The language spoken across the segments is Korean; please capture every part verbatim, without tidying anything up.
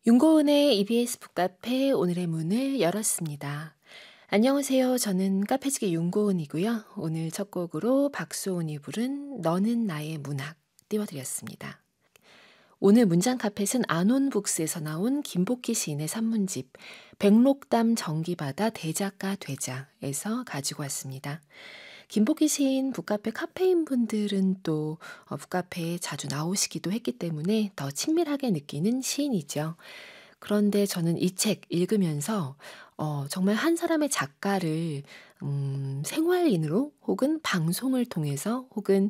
윤고은의 이비에스 북카페 오늘의 문을 열었습니다. 안녕하세요. 저는 카페지기 윤고은이고요. 오늘 첫 곡으로 박소은이 부른 너는 나의 문학 띄워드렸습니다. 오늘 문장 카펫은 아논북스에서 나온 김복희 시인의 산문집 백록담 정기바다 대작가 되자에서 가지고 왔습니다. 김복희 시인 북카페 카페인 분들은 또 어, 북카페에 자주 나오시기도 했기 때문에 더 친밀하게 느끼는 시인이죠. 그런데 저는 이 책 읽으면서 어, 정말 한 사람의 작가를 음, 생활인으로 혹은 방송을 통해서 혹은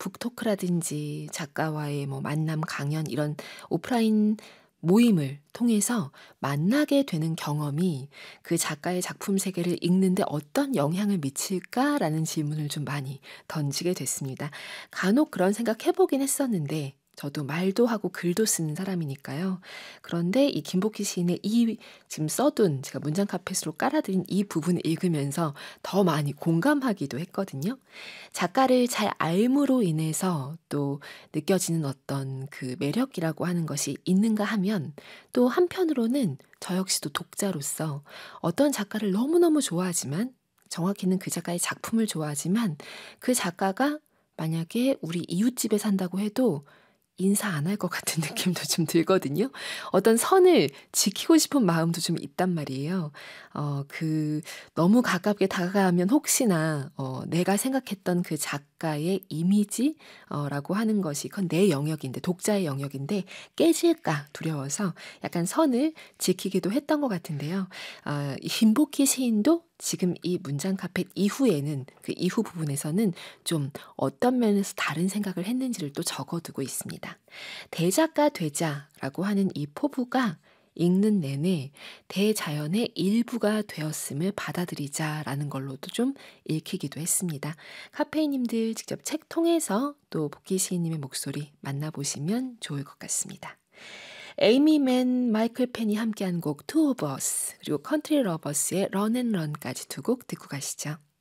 북토크라든지 작가와의 뭐 만남 강연 이런 오프라인 모임을 통해서 만나게 되는 경험이 그 작가의 작품 세계를 읽는데 어떤 영향을 미칠까라는 질문을 좀 많이 던지게 됐습니다. 간혹 그런 생각 해보긴 했었는데 저도 말도 하고 글도 쓰는 사람이니까요. 그런데 이 김복희 시인의 이 지금 써둔 제가 문장 카펫으로 깔아드린 이 부분을 읽으면서 더 많이 공감하기도 했거든요. 작가를 잘 알므로 인해서 또 느껴지는 어떤 그 매력이라고 하는 것이 있는가 하면 또 한편으로는 저 역시도 독자로서 어떤 작가를 너무너무 좋아하지만 정확히는 그 작가의 작품을 좋아하지만 그 작가가 만약에 우리 이웃집에 산다고 해도 인사 안 할 것 같은 느낌도 좀 들거든요. 어떤 선을 지키고 싶은 마음도 좀 있단 말이에요. 어, 그, 너무 가깝게 다가가면 혹시나, 어, 내가 생각했던 그 작가의 이미지, 어, 라고 하는 것이, 그건 내 영역인데, 독자의 영역인데, 깨질까 두려워서 약간 선을 지키기도 했던 것 같은데요. 아, 이 김복희 시인도 지금 이 문장 카펫 이후에는 그 이후 부분에서는 좀 어떤 면에서 다른 생각을 했는지를 또 적어두고 있습니다. 대작가 되자라고 하는 이 포부가 읽는 내내 대자연의 일부가 되었음을 받아들이자라는 걸로도 좀 읽히기도 했습니다. 카페이님들 직접 책 통해서 또 복희 시인님의 목소리 만나보시면 좋을 것 같습니다. 에이미 맨, 마이클 펜이 함께한 곡 투 오브 어스 그리고 컨트리 러버스의 런 앤 런까지 두 곡 듣고 가시죠.